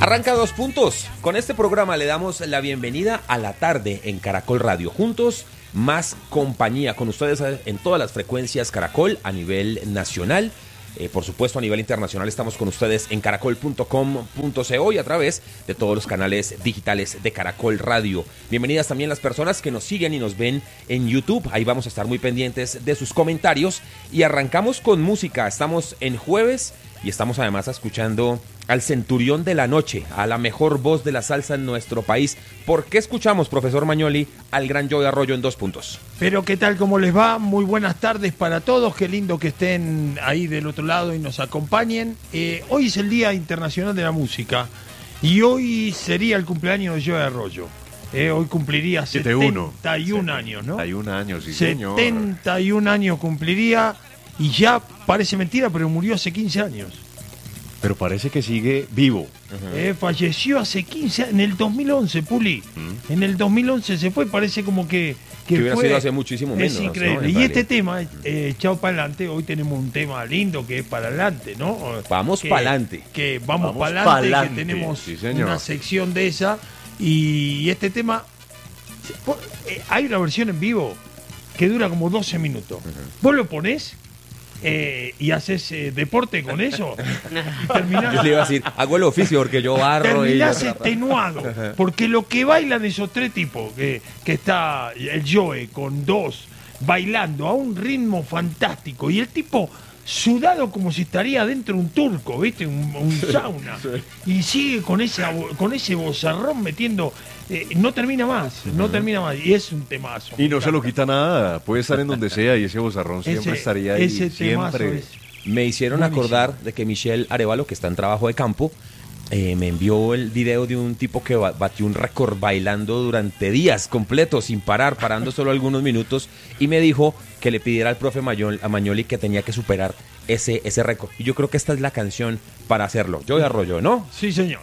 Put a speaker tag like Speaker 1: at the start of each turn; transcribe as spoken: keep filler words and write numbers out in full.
Speaker 1: Arranca Dos Puntos. Con este programa le damos la bienvenida a la tarde en Caracol Radio. Juntos, más compañía con ustedes en todas las frecuencias Caracol a nivel nacional. Eh, por supuesto, a nivel internacional estamos con ustedes en caracol punto com punto co y a través de todos los canales digitales de Caracol Radio. Bienvenidas también las personas que nos siguen y nos ven en YouTube. Ahí vamos a estar muy pendientes de sus comentarios. Y arrancamos con música. Estamos en jueves y estamos además escuchando al Centurión de la Noche, a la mejor voz de la salsa en nuestro país. ¿Por qué escuchamos, profesor Magnoli, al gran Joey Arroyo en Dos Puntos?
Speaker 2: Pero ¿qué tal? ¿Cómo les va? Muy buenas tardes para todos. Qué lindo que estén ahí del otro lado y nos acompañen. Eh, hoy es el Día Internacional de la Música y hoy sería el cumpleaños de Joey Arroyo. Eh, hoy cumpliría setenta y un años, ¿no?
Speaker 3: setenta y un años, sí, señor.
Speaker 2: setenta y un años cumpliría y ya parece mentira, pero murió hace quince años.
Speaker 3: Pero parece que sigue vivo.
Speaker 2: Uh-huh. Eh, falleció hace quince años, en el dos mil once, Puli. Uh-huh. En el dos mil once se fue, parece como que...
Speaker 1: Que, que hubiera
Speaker 2: fue,
Speaker 1: sido hace muchísimo menos.
Speaker 2: Es increíble.
Speaker 1: ¿No?
Speaker 2: Y
Speaker 1: realidad.
Speaker 2: este tema, eh, Chao para adelante, hoy tenemos un tema lindo que es para adelante, ¿no?
Speaker 1: Vamos para adelante.
Speaker 2: Que vamos,
Speaker 3: vamos
Speaker 2: para adelante, que
Speaker 3: pa'lante.
Speaker 2: tenemos
Speaker 3: Sí,
Speaker 2: una sección de esa. Y este tema, eh, hay una versión en vivo que dura como doce minutos. Uh-huh. Vos lo ponés... Eh, y haces eh, deporte con eso y terminás,
Speaker 1: yo le iba a decir, hago el oficio porque yo barro
Speaker 2: terminás
Speaker 1: y...
Speaker 2: extenuado porque lo que bailan esos tres tipos que, que está el Joey con dos bailando a un ritmo fantástico y el tipo sudado como si estaría dentro de un turco, ¿viste? Un, un sauna. Sí. Y sigue con ese, con ese bozarrón metiendo... Eh, no termina más, uh-huh. no termina más. Y es un temazo.
Speaker 3: Y no se lo quita nada. Puede estar en donde sea y ese bozarrón siempre
Speaker 2: ese,
Speaker 3: estaría ahí.
Speaker 2: Ese
Speaker 3: siempre.
Speaker 2: Es
Speaker 1: me hicieron buenísimo. Acordar de que Michelle Arevalo, que está en trabajo de campo, eh, me envió el video de un tipo que batió un récord bailando durante días completos, sin parar, parando solo algunos minutos, y me dijo que le pidiera al profe Magnoli, a Magnoli que tenía que superar ese, ese récord. Y yo creo que esta es la canción para hacerlo. Joey Arroyo, ¿no?
Speaker 2: Sí, señor.